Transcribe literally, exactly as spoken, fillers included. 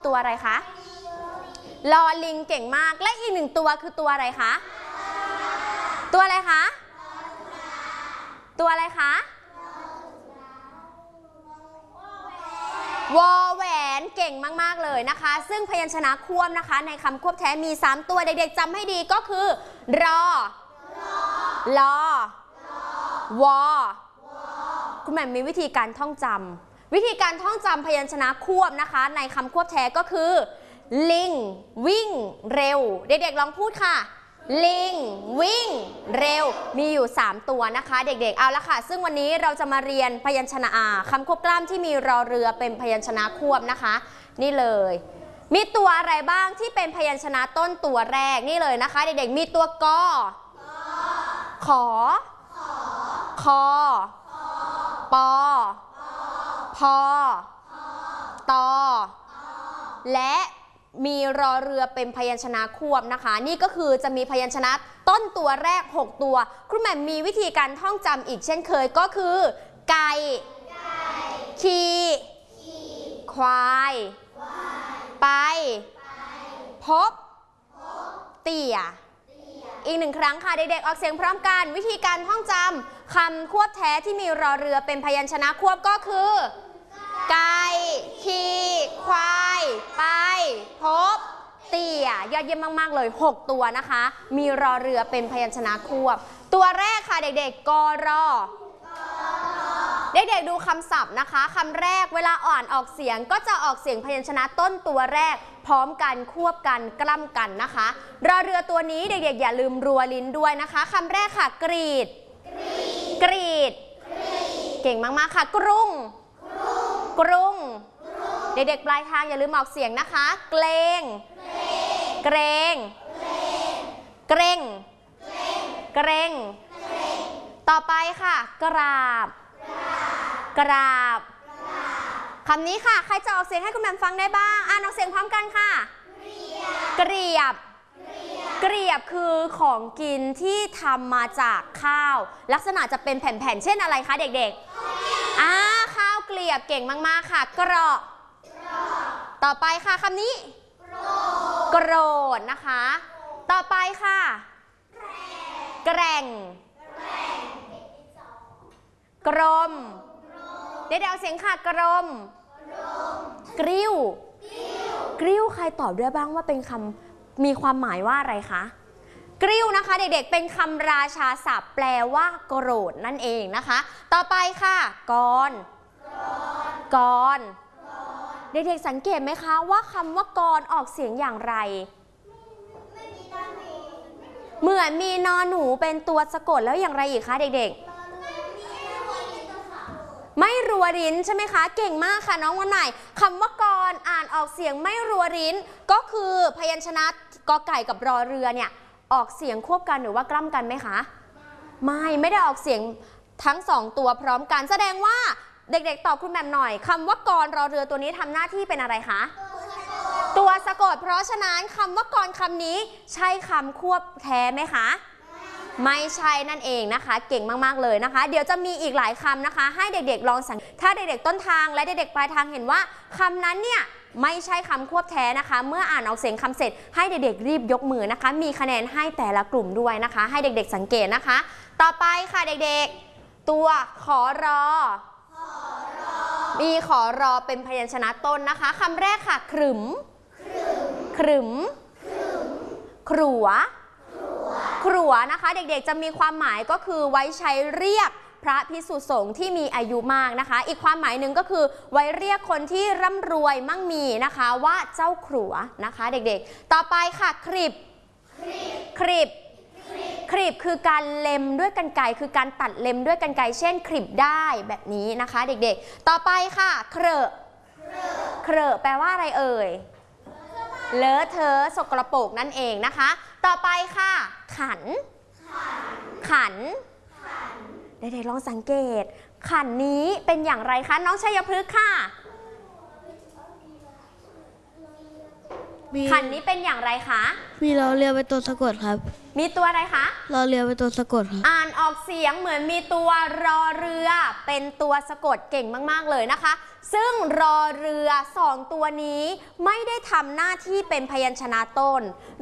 ตัวอะไรคะลอลิงเก่งมากและอีกหนึ่งตัวคือตัวอะไรคะตัวอะไรคะตัวอะไรคะวอแหวนเก่งมากๆเลยนะคะซึ่งพยัญชนะควบนะคะในคำควบแท้มีสามตัวเด็กๆจำให้ดีก็คือรอลอวอคุณแม่มีวิธีการท่องจำวิธีการท่องจำพยัญชนะควบนะคะในคำควบแท้ก็คือลิงวิ่งเร็วเด็กๆลองพูดค่ะลิงวิ่งเร็วมีอยู่สามตัวนะคะเด็กๆเอาละค่ะซึ่งวันนี้เราจะมาเรียนพยัญชนะอาคำควบกล้ามที่มีรอเรือเป็นพยัญชนะควบนะคะนี่เลยมีตัวอะไรบ้างที่เป็นพยัญชนะต้นตัวแรกนี่เลยนะคะเด็กๆมีตัวกอขอคอปอพอตอและมีรอเรือเป็นพยัญชนะควบนะคะนี่ก็คือจะมีพยัญชนะต้นตัวแรกหกตัวครูแหม่มมีวิธีการท่องจำอีกเช่นเคยก็คือไก่ขีควายไปพบเตี่ยอีกหนึ่งครั้งค่ะเด็กๆออกเสียงพร้อมกันวิธีการท่องจำคำควบแท้ที่มีรอเรือเป็นพยัญชนะควบก็คือไก่ขีควายไปพบเตี่ยยอดเยี่ยมมากๆเลยหกตัวนะคะมีรอเรือเป็นพยัญชนะควบตัวแรกค่ะเด็กๆกรอเด็กๆดูคำศัพท์นะคะคำแรกเวลาอ่านออกเสียงก็จะออกเสียงพยัญชนะต้นตัวแรกพร้อมกันควบกันกล้ำกันนะคะรอเรือตัวนี้เด็กๆอย่าลืมรัวลิ้นด้วยนะคะคำแรกค่ะกรีดกรีดเก่งมากๆค่ะกรุงกรุงเด็กๆปลายทางอย่าลืมออกเสียงนะคะเกรงเกรงเกรงเกรงต่อไปค่ะกราบกราบคำนี้ค่ะใครจะออกเสียงให้คุณแม่ฟังได้บ้างอ่านออกเสียงพร้อมกันค่ะเกรียบเกรียบคือของกินที่ทำมาจากข้าวลักษณะจะเป็นแผ่นๆเช่นอะไรคะเด็กๆอ่าข้าวเกลียบเก่งมากๆค่ะกรอต่อไปค่ะคำนี้โกรธนะคะต่อไปค่ะแกร่งกรมเดี๋ยวเอาเสียงค่ะกรมกริ้วกริ้วใครตอบได้บ้างว่าเป็นคำมีความหมายว่าอะไรคะกริ้วนะคะเด็กๆเป็นคำราชาศัพท์แปลว่าโกรธนั่นเองนะคะต่อไปค่ะกรกรเด็กๆสังเกตไหมคะว่าคำว่ากรออกเสียงอย่างไรเหมือนมีนอหนูเป็นตัวสะกดแล้วอย่างไรอีกคะเด็กๆไม่รัวริ้นใช่ไหมคะเก่งมากค่ะน้องวันใหม่คำว่ากรอ่านออกเสียงไม่รัวริ้นก็คือพยัญชนะกอไก่กับรอเรือเนี่ยออกเสียงควบกันหรือว่ากล้ำกันไหมคะไม่ไม่ได้ออกเสียงทั้งสองตัวพร้อมกันแสดงว่าเด็กๆตอบคุณแม่หน่อยคำว่ากรรอเรือตัวนี้ทำหน้าที่เป็นอะไรคะตัวสะกดเพราะฉะนั้นคำว่ากรคำนี้ใช่คำควบแท้ไหมคะไม่ใช่นั่นเองนะคะเก่งมากๆเลยนะคะเดี๋ยวจะมีอีกหลายคำนะคะให้เด็กๆลองสังเกตถ้าเด็กๆต้นทางและเด็กๆปลายทางเห็นว่าคำนั้นเนี่ยไม่ใช่คำควบแท้นะคะเมื่ออ่านออกเสียงคำเสร็จให้เด็กๆรีบยกมือนะคะมีคะแนนให้แต่ละกลุ่มด้วยนะคะให้เด็กๆสังเกตนะคะต่อไปค่ะเด็กๆตัวขอรอมีขอรอเป็นพยัญชนะต้นนะคะคำแรกค่ะขรึมขรึมขรัวขรัวนะคะเด็กๆจะมีความหมายก็คือไว้ใช้เรียกพระภิกษุสงฆ์ที่มีอายุมากนะคะอีกความหมายหนึ่งก็คือไว้เรียกคนที่ร่ำรวยมั่งมีนะคะว่าเจ้าขรัวนะคะเด็กๆต่อไปค่ะคริบคริบคริบคือการเล็มด้วยกรรไกรคือการตัดเล็มด้วยกรรไกรเช่นคริบได้แบบนี้นะคะเด็กๆต่อไปค่ะเครอะเครอะแปลว่าอะไรเอ่ยเลอะเทอะสกปรกนั่นเองนะคะต่อไปค่ะขันขันเด็กๆลองสังเกตขันนี้เป็นอย่างไรคะน้องชัยพฤกษ์ค่ะขันนี้เป็นอย่างไรคะมีรอเรือเป็นตัวสะกดครับมีตัวอะไรคะรอเรือเป็นตัวสะกดครับอ่านออกเสียงเหมือนมีตัวรอเรือเป็นตัวสะกดเก่งมากๆเลยนะคะ ซึ่งรอเรือสองตัวนี้ไม่ได้ทำหน้าที่เป็นพยัญชนะต้น